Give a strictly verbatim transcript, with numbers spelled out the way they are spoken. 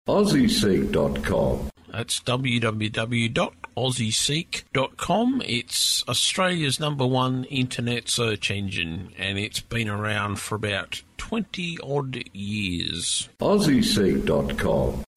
aussie seek dot com. That's w w w dot aussie seek dot com. It's Australia's number one internet search engine, and it's been around for about twenty odd years. aussie seek dot com.